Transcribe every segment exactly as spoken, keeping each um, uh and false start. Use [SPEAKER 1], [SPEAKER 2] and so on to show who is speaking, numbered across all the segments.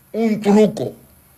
[SPEAKER 1] un truco.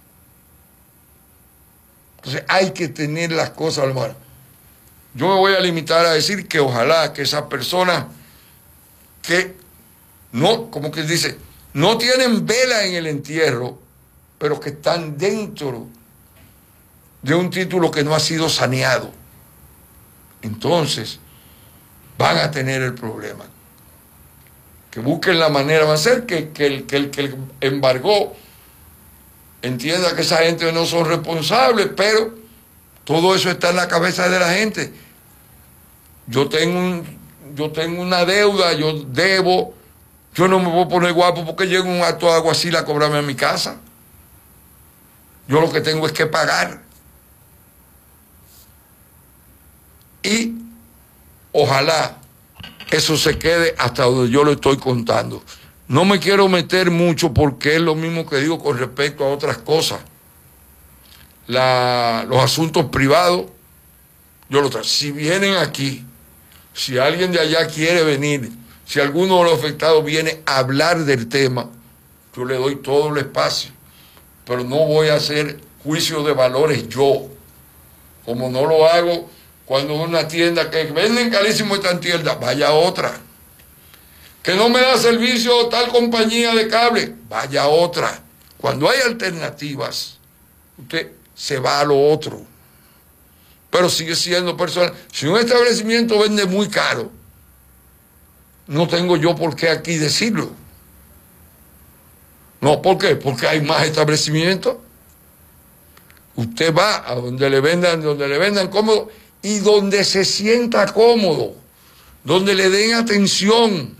[SPEAKER 1] Entonces hay que tener las cosas al mar. Yo me voy a limitar a decir que ojalá que esas personas que no, como que dice, no tienen vela en el entierro, pero que están dentro de un título que no ha sido saneado, entonces van a tener el problema. Que busquen la manera de hacer que, que, el, que, el, que el embargó entienda que esa gente no son responsables, pero todo eso está en la cabeza de la gente. Yo tengo, un, yo tengo una deuda, yo debo, yo no me voy a poner guapo porque llega un acto de alguacil a cobrarme a mi casa. Yo lo que tengo es que pagar. Y ojalá eso se quede hasta donde yo lo estoy contando. No me quiero meter mucho porque es lo mismo que digo con respecto a otras cosas. La, los asuntos privados, yo lo traigo. Si vienen aquí, si alguien de allá quiere venir, si alguno de los afectados viene a hablar del tema, yo le doy todo el espacio. Pero no voy a hacer juicio de valores yo, como no lo hago cuando una tienda que venden carísimo esta tienda, vaya a otra. Que no me da servicio tal compañía de cable, vaya a otra. Cuando hay alternativas, usted se va a lo otro. Pero sigue siendo personal. Si un establecimiento vende muy caro, no tengo yo por qué aquí decirlo. No, ¿por qué? Porque hay más establecimientos. Usted va a donde le vendan, donde le vendan cómodo y donde se sienta cómodo, donde le den atención.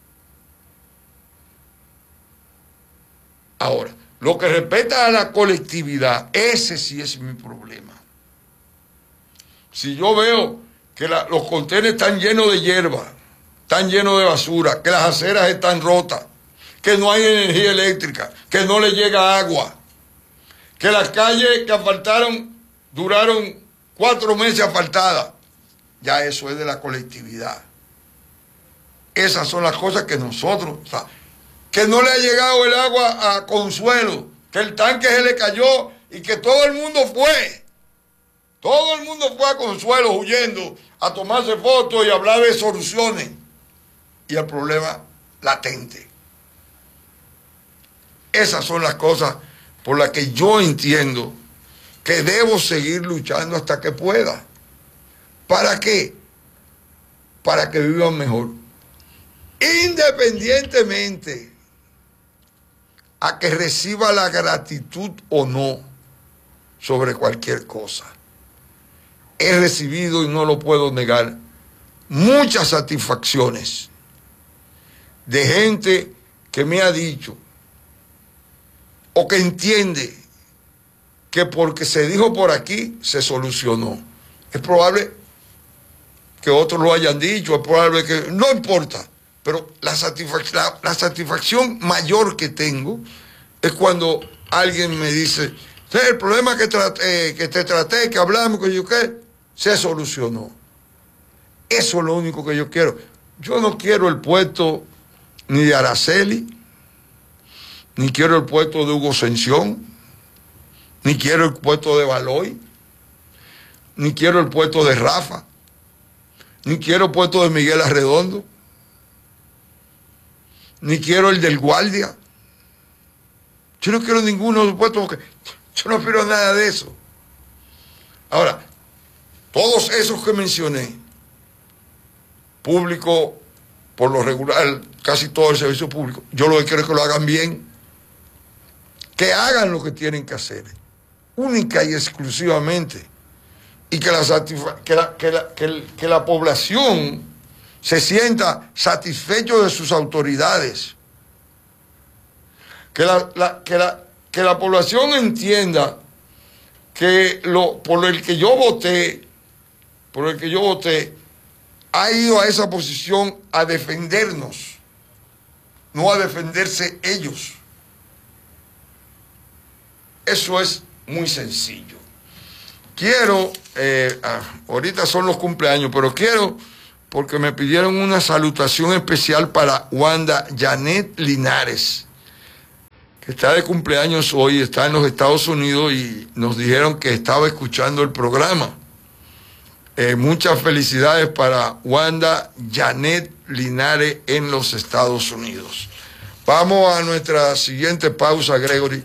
[SPEAKER 1] Ahora, lo que respecta a la colectividad, ese sí es mi problema. Si yo veo que la, los contenedores están llenos de hierba, están llenos de basura, que las aceras están rotas, que no hay energía eléctrica, que no le llega agua, que las calles que asfaltaron duraron cuatro meses asfaltadas, ya eso es de la colectividad. Esas son las cosas que nosotros, o sea, que no le ha llegado el agua a Consuelo, que el tanque se le cayó y que todo el mundo fue, todo el mundo fue a Consuelo huyendo a tomarse fotos y hablar de soluciones y el problema latente. Esas son las cosas por las que yo entiendo que debo seguir luchando hasta que pueda. ¿Para qué? Para que vivan mejor. Independientemente a que reciba la gratitud o no sobre cualquier cosa. He recibido, y no lo puedo negar, muchas satisfacciones de gente que me ha dicho o que entiende que porque se dijo por aquí se solucionó. Es probable que otros lo hayan dicho, es probable que... No importa, pero la, satisfac la, la satisfacción mayor que tengo es cuando alguien me dice, el problema que, traté, que te traté, que hablamos, que yo qué, se solucionó. Eso es lo único que yo quiero. Yo no quiero el puesto ni de Araceli, ni quiero el puesto de Hugo Ascensión, ni quiero el puesto de Baloy, ni quiero el puesto de Rafa, ni quiero el puesto de Miguel Arredondo, ni quiero el del guardia. Yo no quiero ninguno de los puestos porque yo no quiero nada de eso. Ahora, todos esos que mencioné, público, por lo regular, casi todo el servicio público, yo lo que quiero es que lo hagan bien, que hagan lo que tienen que hacer, única y exclusivamente, y que la, que la, que la, que el, que la población se sienta satisfecho de sus autoridades, que la, la, que la, que la población entienda que lo, por el que yo voté, por el que yo voté, ha ido a esa posición a defendernos, no a defenderse ellos. Eso es muy sencillo. Quiero, eh, ah, ahorita son los cumpleaños, pero quiero, porque me pidieron una salutación especial para Wanda Janet Linares, que está de cumpleaños hoy, está en los Estados Unidos y nos dijeron que estaba escuchando el programa. Eh, muchas felicidades para Wanda Janet Linares en los Estados Unidos. Vamos a nuestra siguiente pausa, Gregory.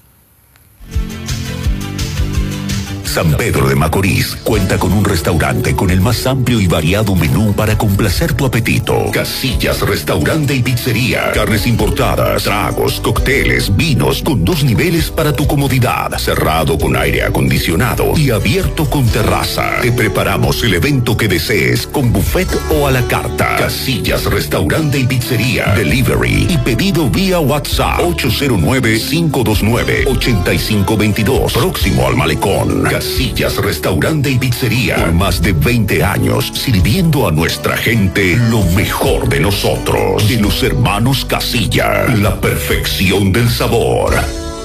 [SPEAKER 2] San Pedro de Macorís cuenta con un restaurante con el más amplio y variado menú para complacer tu apetito. Casillas Restaurante y Pizzería. Carnes importadas, tragos, cócteles, vinos con dos niveles para tu comodidad. Cerrado con aire acondicionado y abierto con terraza. Te preparamos el evento que desees con buffet o a la carta. Casillas Restaurante y Pizzería. Delivery y pedido vía WhatsApp ocho cero nueve, cinco dos nueve, ocho cinco dos dos. Próximo al Malecón. Casillas Restaurante y Pizzería. Por más de veinte años sirviendo a nuestra gente lo mejor de nosotros. De los hermanos Casilla. La perfección del sabor.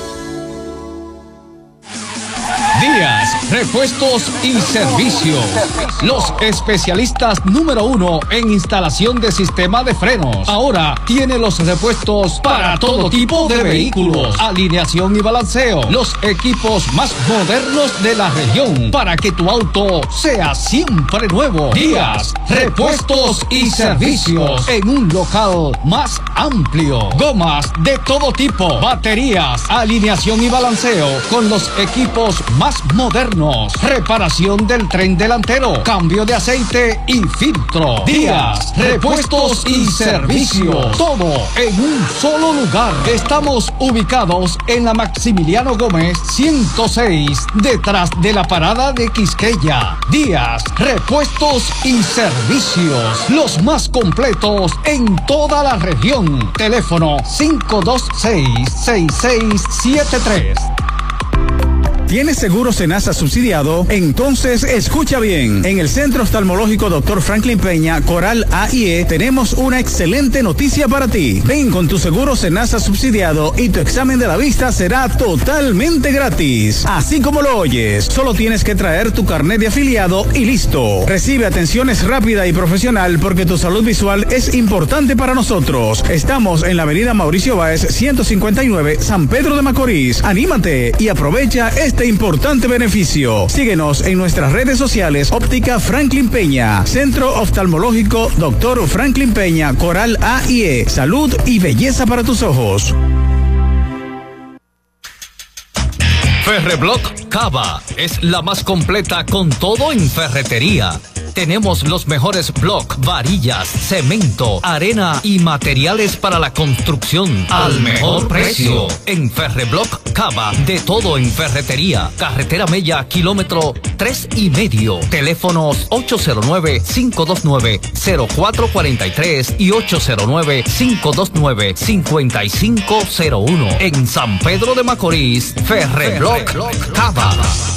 [SPEAKER 3] Díaz, repuestos y servicios. Los especialistas número uno en instalación de sistema de frenos. Ahora tiene los repuestos para todo tipo de vehículos. Alineación y balanceo. Los equipos más modernos de la región para que tu auto sea siempre nuevo. Díaz, repuestos y servicios en un local más amplio. Gomas de todo tipo. Baterías, alineación y balanceo con los equipos más modernos, reparación del tren delantero, cambio de aceite y filtro. Díaz, repuestos y servicios, todo en un solo lugar. Estamos ubicados en la Maximiliano Gómez ciento seis, detrás de la parada de Quisqueya. Díaz, repuestos y servicios, los más completos en toda la región. Teléfono cinco dos seis, seis seis siete tres.
[SPEAKER 4] ¿Tienes seguro Senasa subsidiado? Entonces escucha bien. En el Centro Oftalmológico doctor Franklin Peña, Coral A y E, tenemos una excelente noticia para ti. Ven con tu seguro Senasa subsidiado y tu examen de la vista será totalmente gratis. Así como lo oyes, solo tienes que traer tu carnet de afiliado y listo. Recibe atenciones rápida y profesional porque tu salud visual es importante para nosotros. Estamos en la avenida Mauricio Báez, ciento cincuenta y nueve, San Pedro de Macorís. Anímate y aprovecha este Este importante beneficio. Síguenos en nuestras redes sociales. Óptica Franklin Peña, Centro Oftalmológico doctor Franklin Peña, Coral A y E. Salud y belleza para tus ojos.
[SPEAKER 3] Ferreblock Cava es la más completa con todo en ferretería. Tenemos los mejores block, varillas, cemento, arena y materiales para la construcción al mejor precio. En Ferreblock Cava, de todo en ferretería. Carretera Mella, kilómetro tres y medio. Teléfonos ocho cero nueve, cinco dos nueve, cero cuatro cuatro tres y ocho cero nueve, cinco dos nueve, cinco cinco cero uno. En San Pedro de Macorís, Ferreblock Cava.